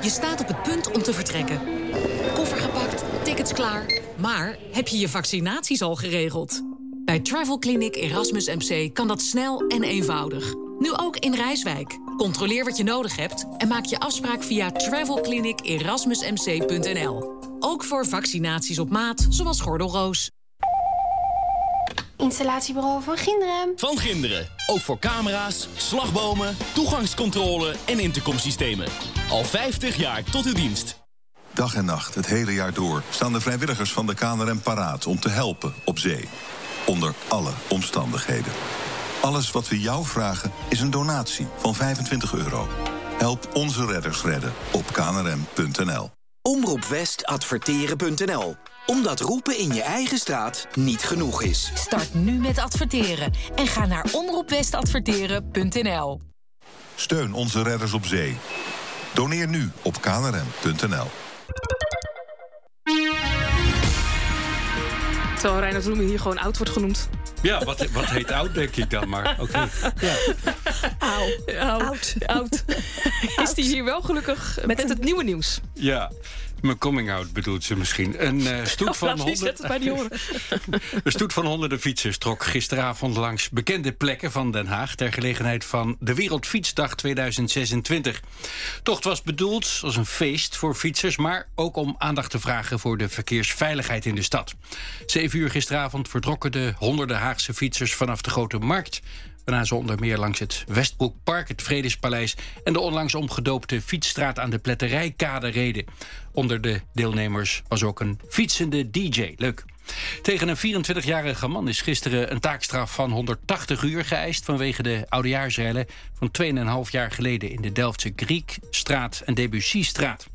Je staat op het punt om te vertrekken. Koffer gepakt, tickets klaar. Maar heb je je vaccinaties al geregeld? Bij Travel Clinic Erasmus MC kan dat snel en eenvoudig. Nu ook in Rijswijk. Controleer wat je nodig hebt en maak je afspraak via travelclinicerasmusmc.nl. Ook voor vaccinaties op maat, zoals gordelroos. Installatiebureau Van Ginderen. Van Ginderen. Ook voor camera's, slagbomen, toegangscontrole en intercomsystemen. Al 50 jaar tot uw dienst. Dag en nacht, het hele jaar door, staan de vrijwilligers van de KNRM paraat om te helpen op zee. Onder alle omstandigheden. Alles wat we jou vragen is een donatie van €25. Help onze redders redden op knrm.nl. Omroepwestadverteren.nl. Omdat roepen in je eigen straat niet genoeg is. Start nu met adverteren en ga naar omroepwestadverteren.nl. Steun onze redders op zee. Doneer nu op knrm.nl. Terwijl Reinoud Roemen hier gewoon oud wordt genoemd. Ja, wat heet oud, denk ik dan maar. Okay. Ja. Oud. Is die hier wel gelukkig met het nieuwe nieuws? Ja, mijn coming-out bedoelt ze misschien. Een stoet van honderden fietsers trok gisteravond langs bekende plekken van Den Haag ter gelegenheid van de Wereldfietsdag 2026. Tocht was bedoeld als een feest voor fietsers, maar ook om aandacht te vragen voor de verkeersveiligheid in de stad. 7 uur gisteravond vertrokken de honderden Haagse fietsers vanaf de Grote Markt, waarna ze onder meer langs het Westbroekpark, het Vredespaleis en de onlangs omgedoopte fietsstraat aan de Pletterijkade reden. Onder de deelnemers was ook een fietsende DJ. Leuk. Tegen een 24-jarige man is gisteren een taakstraf van 180 uur geëist vanwege de oudejaarsrellen van 2,5 jaar geleden in de Delftse Griekstraat en Debussystraat.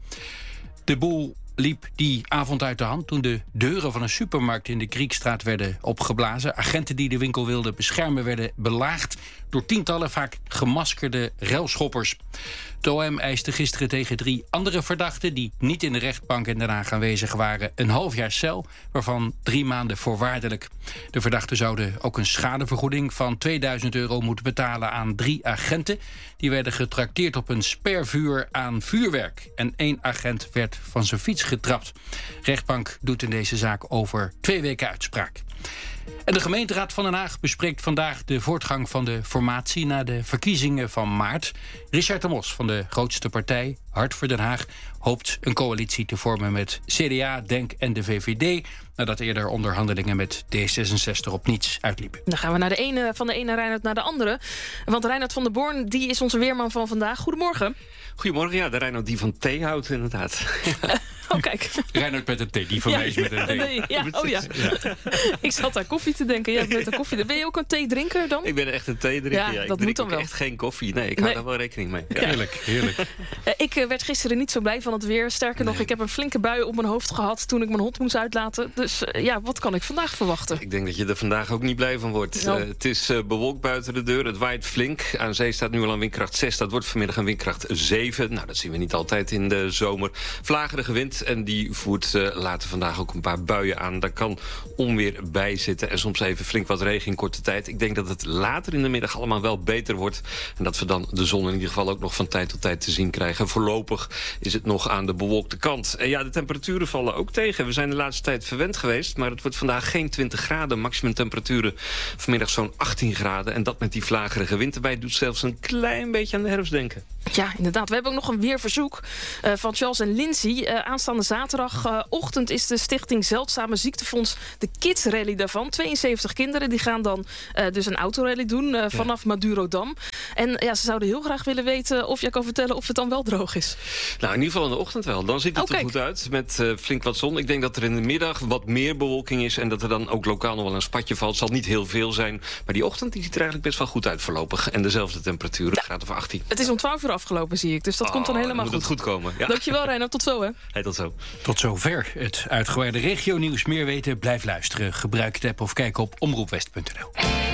De boel liep die avond uit de hand toen de deuren van een supermarkt in de Griekstraat werden opgeblazen. Agenten die de winkel wilden beschermen werden belaagd door tientallen vaak gemaskerde relschoppers. Het OM eiste gisteren tegen 3 andere verdachten die niet in de rechtbank in Den Haag aanwezig waren een half jaar cel, waarvan 3 maanden voorwaardelijk. De verdachten zouden ook een schadevergoeding van €2000 moeten betalen aan 3 agenten. Die werden getrakteerd op een spervuur aan vuurwerk. En 1 agent werd van zijn fiets getrapt. Rechtbank doet in deze zaak over 2 weken uitspraak. En de gemeenteraad van Den Haag bespreekt vandaag de voortgang van de formatie na de verkiezingen van maart. Richard de Mos van de grootste partij, Hart voor Den Haag, hoopt een coalitie te vormen met CDA, DENK en de VVD, nadat eerder onderhandelingen met D66 op niets uitliepen. Dan gaan we naar van de ene Reinoud naar de andere. Want Reinoud van der Born, die is onze weerman van vandaag. Goedemorgen. Goedemorgen, ja, de Reinoud die van thee houdt, inderdaad. Oh, kijk. Reinoud met een thee, die van mij is met een thee. Nee, ja, oh ja. Ik zat aan koffie te denken. Jij bent een koffie. Ben je ook een theedrinker dan? Ik ben echt een theedrinker. Ja, ik dat drink moet dan ook wel. echt geen koffie. Nee, ik hou daar wel rekening mee. Ja. Heerlijk. Ik werd gisteren niet zo blij van het weer. Sterker nog, ik heb een flinke bui op mijn hoofd gehad toen ik mijn hond moest uitlaten. Dus wat kan ik vandaag verwachten? Ik denk dat je er vandaag ook niet blij van wordt. Het is bewolkt buiten de deur. Het waait flink. Aan zee staat nu al een windkracht 6. Dat wordt vanmiddag een windkracht 7. Nou, dat zien we niet altijd in de zomer. Vlagerige wind en die voert later vandaag ook een paar buien aan. Daar kan onweer bij zitten en soms even flink wat regen in korte tijd. Ik denk dat het later in de middag allemaal wel beter wordt. En dat we dan de zon in ieder geval ook nog van tijd tot tijd te zien krijgen. Voorlopig is het nog aan de bewolkte kant. En ja, de temperaturen vallen ook tegen. We zijn de laatste tijd verwend geweest, maar het wordt vandaag geen 20 graden. Maximum temperaturen vanmiddag zo'n 18 graden. En dat met die vlagerige wind erbij doet zelfs een klein beetje aan de herfst denken. Ja, inderdaad. We hebben ook nog een weerverzoek van Charles en Lindsay. Aanstaande zaterdagochtend is de Stichting Zeldzame Ziektefonds de Kids Rally daarvan. 72 kinderen die gaan dan dus een autorally doen vanaf Madurodam. En ze zouden heel graag willen weten of jij kan vertellen of het dan wel droog is. Nou, in ieder geval in de ochtend wel. Dan ziet het er goed uit met flink wat zon. Ik denk dat er in de middag wat meer bewolking is en dat er dan ook lokaal nog wel een spatje valt. Het zal niet heel veel zijn, maar die ochtend die ziet er eigenlijk best wel goed uit voorlopig. En dezelfde temperaturen, graad of 18. Het is om 12 uur afgelopen, zie ik. Dus dat komt dan helemaal goed. Moet het goed komen. Ja. Dankjewel, Reinoud. Tot zo, hè. Hey, tot zo. Tot zover het uitgebreide regionieuws. Meer weten, blijf luisteren. Gebruik de app of kijk op omroepwest.nl.